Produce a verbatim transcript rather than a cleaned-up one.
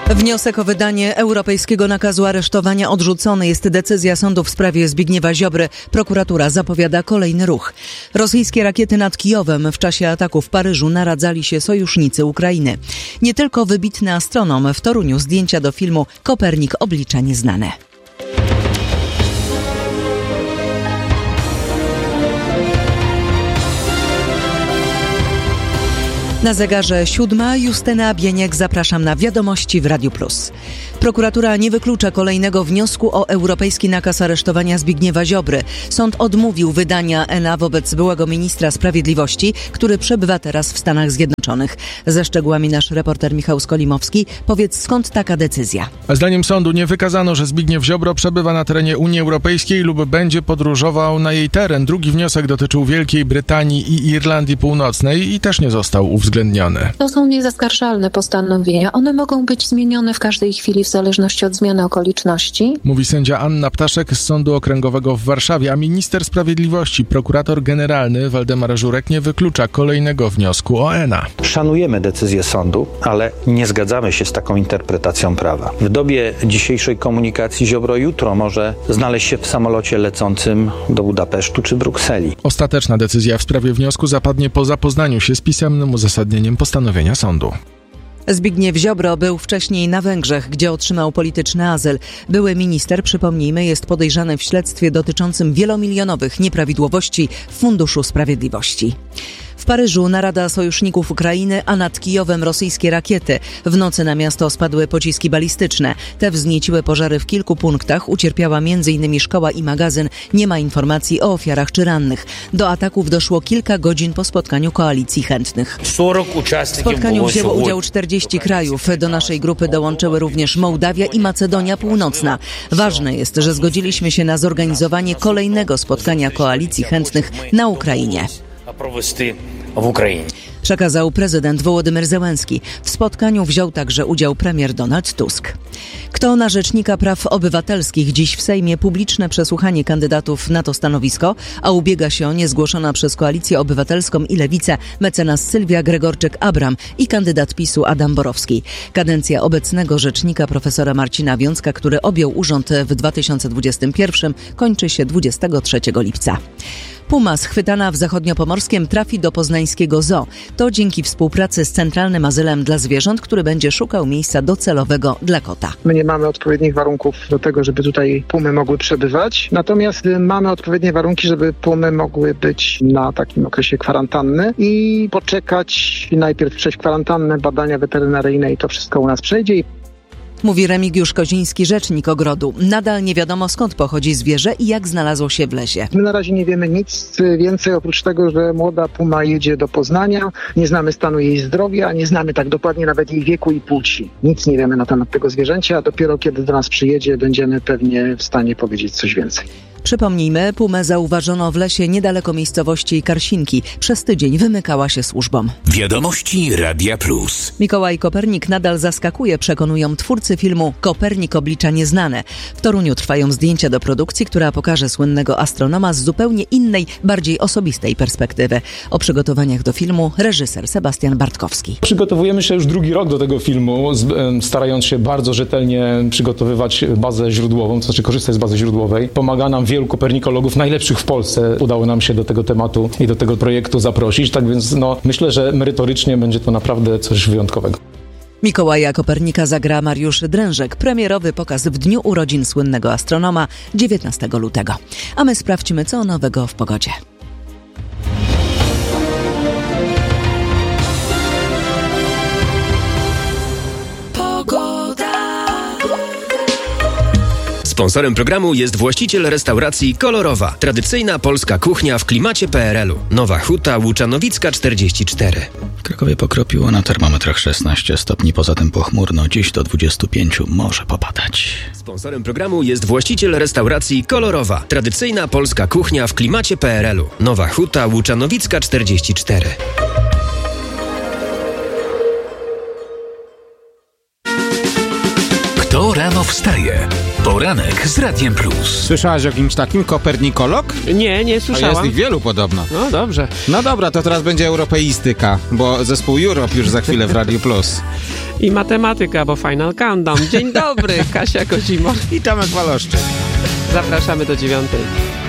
Wniosek o wydanie europejskiego nakazu aresztowania odrzucony. Jest decyzja sądu w sprawie Zbigniewa Ziobry. Prokuratura zapowiada kolejny ruch. Rosyjskie rakiety nad Kijowem w czasie ataku w Paryżu naradzali się sojusznicy Ukrainy. Nie tylko wybitny astronom. W Toruniu zdjęcia do filmu Kopernik – oblicza nieznane. Na zegarze siódma, Justyna Bieniek, zapraszam na Wiadomości w Radiu Plus. Prokuratura nie wyklucza kolejnego wniosku o europejski nakaz aresztowania Zbigniewa Ziobry. Sąd odmówił wydania N A wobec byłego ministra sprawiedliwości, który przebywa teraz w Stanach Zjednoczonych. Ze szczegółami nasz reporter Michał Skolimowski. Powiedz, skąd taka decyzja? Zdaniem sądu nie wykazano, że Zbigniew Ziobro przebywa na terenie Unii Europejskiej lub będzie podróżował na jej teren. Drugi wniosek dotyczył Wielkiej Brytanii i Irlandii Północnej i też nie został uwzględniony. To są niezaskarżalne postanowienia. One mogą być zmienione w każdej chwili w zależności od zmiany okoliczności. Mówi sędzia Anna Ptaszek z Sądu Okręgowego w Warszawie, a minister sprawiedliwości, prokurator generalny Waldemar Żurek nie wyklucza kolejnego wniosku o N A. Szanujemy decyzję sądu, ale nie zgadzamy się z taką interpretacją prawa. W dobie dzisiejszej komunikacji Ziobro jutro może znaleźć się w samolocie lecącym do Budapesztu czy Brukseli. Ostateczna decyzja w sprawie wniosku zapadnie po zapoznaniu się z pisemnym uzasadnieniem postanowienia sądu. Zbigniew Ziobro był wcześniej na Węgrzech, gdzie otrzymał polityczny azyl. Były minister, przypomnijmy, jest podejrzany w śledztwie dotyczącym wielomilionowych nieprawidłowości w Funduszu Sprawiedliwości. W Paryżu narada sojuszników Ukrainy, a nad Kijowem rosyjskie rakiety. W nocy na miasto spadły pociski balistyczne. Te wznieciły pożary w kilku punktach. Ucierpiała m.in. szkoła i magazyn. Nie ma informacji o ofiarach czy rannych. Do ataków doszło kilka godzin po spotkaniu koalicji chętnych. W spotkaniu wzięło udział czterdzieści krajów. Do naszej grupy dołączyły również Mołdawia i Macedonia Północna. Ważne jest, że zgodziliśmy się na zorganizowanie kolejnego spotkania koalicji chętnych na Ukrainie. w Ukrainie. Przekazał prezydent Wołodymyr Zełenski. W spotkaniu wziął także udział premier Donald Tusk. Kto na rzecznika praw obywatelskich? Dziś w Sejmie publiczne przesłuchanie kandydatów na to stanowisko, a ubiega się o nie zgłoszona przez Koalicję Obywatelską i Lewicę mecenas Sylwia Gregorczyk-Abram i kandydat PiSu Adam Borowski. Kadencja obecnego rzecznika profesora Marcina Wiącka, który objął urząd w dwa tysiące dwudziestym pierwszym, kończy się dwudziestego trzeciego lipca. Puma schwytana w Zachodniopomorskiem trafi do poznańskiego zoo. To dzięki współpracy z Centralnym Azylem dla Zwierząt, który będzie szukał miejsca docelowego dla kota. My nie mamy odpowiednich warunków do tego, żeby tutaj pumy mogły przebywać. Natomiast mamy odpowiednie warunki, żeby pumy mogły być na takim okresie kwarantanny i poczekać najpierw przejść kwarantannę, badania weterynaryjne i to wszystko u nas przejdzie. Mówi Remigiusz Koziński, rzecznik ogrodu. Nadal nie wiadomo, skąd pochodzi zwierzę i jak znalazło się w lesie. My na razie nie wiemy nic więcej, oprócz tego, że młoda puma jedzie do Poznania. Nie znamy stanu jej zdrowia, nie znamy tak dokładnie nawet jej wieku i płci. Nic nie wiemy na temat tego zwierzęcia, a dopiero kiedy do nas przyjedzie, będziemy pewnie w stanie powiedzieć coś więcej. Przypomnijmy, pumę zauważono w lesie niedaleko miejscowości Karsinki. Przez tydzień wymykała się służbom. Wiadomości Radia Plus. Mikołaj Kopernik nadal zaskakuje, przekonują twórcy filmu Kopernik – oblicza nieznane. W Toruniu trwają zdjęcia do produkcji, która pokaże słynnego astronoma z zupełnie innej, bardziej osobistej perspektywy. O przygotowaniach do filmu reżyser Sebastian Bartkowski. Przygotowujemy się już drugi rok do tego filmu, starając się bardzo rzetelnie przygotowywać bazę źródłową, to znaczy korzystać z bazy źródłowej. Pomaga nam wielu kopernikologów, najlepszych w Polsce. Udało nam się do tego tematu i do tego projektu zaprosić, tak więc no, myślę, że merytorycznie będzie to naprawdę coś wyjątkowego. Mikołaja Kopernika zagra Mariusz Drężek. Premierowy pokaz w dniu urodzin słynnego astronoma dziewiętnastego lutego. A my sprawdźmy, co nowego w pogodzie. Sponsorem programu jest właściciel restauracji Kolorowa. Tradycyjna polska kuchnia w klimacie P R L u. Nowa Huta Łuczanowicka czterdzieści cztery. W Krakowie pokropiło, na termometrach szesnaście stopni, poza tym pochmurno, dziś do dwudziestu pięciu może popadać. Sponsorem programu jest właściciel restauracji Kolorowa. Tradycyjna polska kuchnia w klimacie P R L u. Nowa Huta Łuczanowicka czterdzieści cztery. Kto rano wstaje? Poranek z Radiem Plus. Słyszałaś o kimś takim? Kopernikolog? Nie, nie słyszałam. A jest ich wielu podobno. No dobrze. No dobra, to teraz będzie europeistyka, bo zespół Europe już za chwilę w Radiu Plus. I matematyka, bo Final Countdown. Dzień dobry, Kasia Kozimor i Tomek Waloszczyk. Zapraszamy do dziewiątej.